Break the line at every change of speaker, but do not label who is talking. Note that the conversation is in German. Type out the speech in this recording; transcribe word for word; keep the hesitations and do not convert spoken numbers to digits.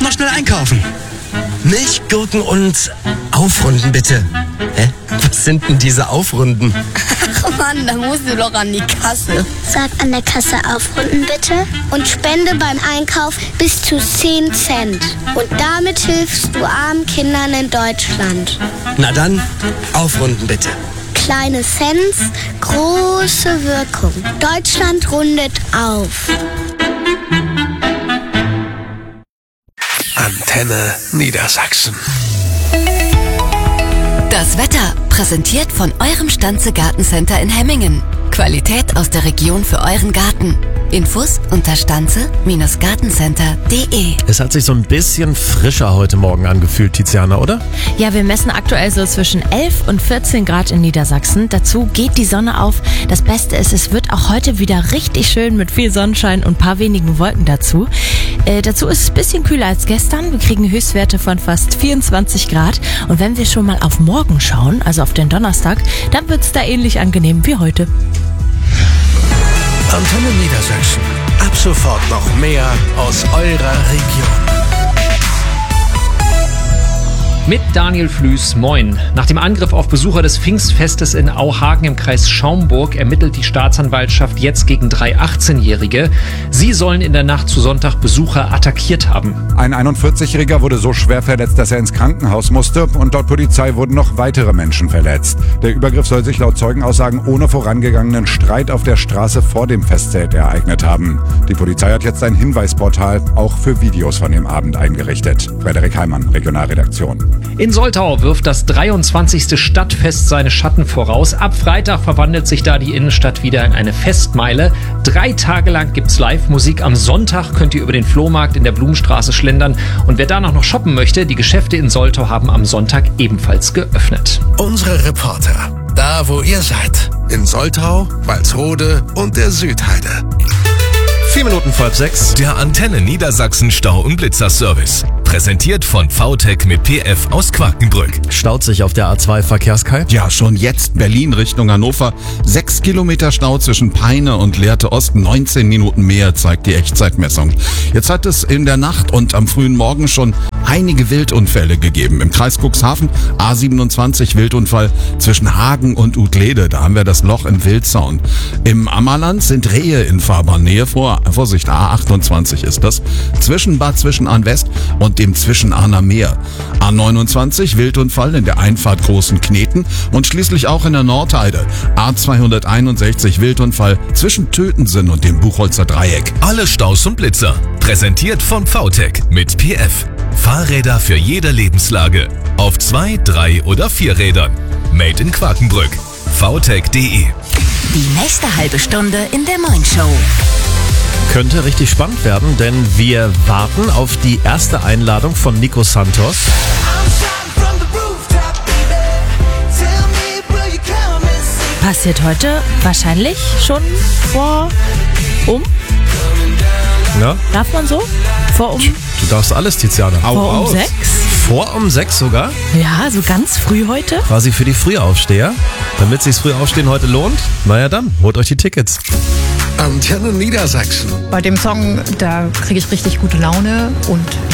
noch schnell einkaufen. Milch, Gurken und Aufrunden, bitte. Hä? Was sind denn diese Aufrunden?
Ach Mann, da musst du doch an die Kasse.
Sag an der Kasse aufrunden, bitte. Und spende beim Einkauf bis zu zehn Cent. Und damit hilfst du armen Kindern in Deutschland.
Na dann, aufrunden, bitte.
Kleine Cents, große Wirkung. Deutschland rundet auf.
Antenne Niedersachsen.
Das Wetter, präsentiert von eurem Stanze Gartencenter in Hemmingen. Qualität aus der Region für euren Garten. Infos unter stanze Gartencenter punkt de.
Es hat sich so ein bisschen frischer heute Morgen angefühlt, Tiziana, oder?
Ja, wir messen aktuell so zwischen elf und vierzehn Grad in Niedersachsen. Dazu geht die Sonne auf. Das Beste ist, es wird auch heute wieder richtig schön mit viel Sonnenschein und ein paar wenigen Wolken dazu. Äh, dazu ist es ein bisschen kühler als gestern. Wir kriegen Höchstwerte von fast vierundzwanzig Grad. Und wenn wir schon mal auf morgen schauen, also auf den Donnerstag, dann wird es da ähnlich angenehm wie heute.
Antenne Niedersachsen. Ab sofort noch mehr aus eurer Region.
Mit Daniel Flüß, moin. Nach dem Angriff auf Besucher des Pfingstfestes in Auhagen im Kreis Schaumburg ermittelt die Staatsanwaltschaft jetzt gegen drei achtzehnjährige. Sie sollen in der Nacht zu Sonntag Besucher attackiert haben.
Ein einundvierzigjähriger wurde so schwer verletzt, dass er ins Krankenhaus musste, und laut Polizei wurden noch weitere Menschen verletzt. Der Übergriff soll sich laut Zeugenaussagen ohne vorangegangenen Streit auf der Straße vor dem Festzelt ereignet haben. Die Polizei hat jetzt ein Hinweisportal auch für Videos von dem Abend eingerichtet. Frederik Heimann, Regionalredaktion.
In Soltau wirft das dreiundzwanzigste Stadtfest seine Schatten voraus. Ab Freitag verwandelt sich da die Innenstadt wieder in eine Festmeile. Drei Tage lang gibt's Live-Musik. Am Sonntag könnt ihr über den Flohmarkt in der Blumenstraße schlendern. Und wer danach noch shoppen möchte, die Geschäfte in Soltau haben am Sonntag ebenfalls geöffnet.
Unsere Reporter, da wo ihr seid. In Soltau, Walsrode und der Südheide.
Vier Minuten vor halb sechs.
Der Antenne Niedersachsen Stau- und Blitzerservice. Präsentiert von V T E C mit P F aus Quakenbrück.
Staut sich auf der A zwei Verkehrskai?
Ja, schon jetzt Berlin Richtung Hannover. Sechs Kilometer Stau zwischen Peine und Lehrte Ost. neunzehn Minuten mehr zeigt die Echtzeitmessung. Jetzt hat es in der Nacht und am frühen Morgen schon einige Wildunfälle gegeben. Im Kreis Cuxhaven A siebenundzwanzig Wildunfall zwischen Hagen und Utlede. Da haben wir das Loch im Wildzaun. Im Ammerland sind Rehe in Fahrbahnnähe vor. Vorsicht, A achtundzwanzig ist das. Zwischen Bad Zwischenahn West und dem Zwischenahner Meer. A neunundzwanzig Wildunfall in der Einfahrt Großen Kneten und schließlich auch in der Nordheide. A zweihunderteinundsechzig Wildunfall zwischen Tötensen und dem Buchholzer Dreieck.
Alle Staus und Blitzer. Präsentiert von V T E C mit P F. Fahrräder für jede Lebenslage. Auf zwei, drei oder vier Rädern. Made in Quakenbrück. V T E C punkt de.
Die nächste halbe Stunde in der Moin Show.
Könnte richtig spannend werden, denn wir warten auf die erste Einladung von Nico Santos.
Passiert heute wahrscheinlich schon vor um?
Ja?
Darf man so? Vor um?
Du darfst alles, Tiziana. Hau
Vor um
raus.
sechs?
Vor um sechs sogar?
Ja, so ganz früh heute.
Quasi für die Frühaufsteher. Damit sich's früh aufstehen heute lohnt, naja dann, holt euch die Tickets.
Antenne Niedersachsen.
Bei dem Song, da kriege ich richtig gute Laune und